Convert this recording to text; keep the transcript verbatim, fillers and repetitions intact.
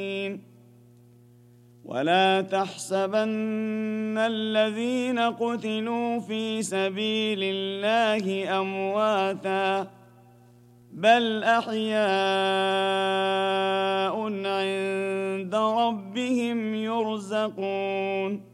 ولا تحسبن الذين قتلوا في سبيل الله أمواتا بل أحياء عند ربهم يرزقون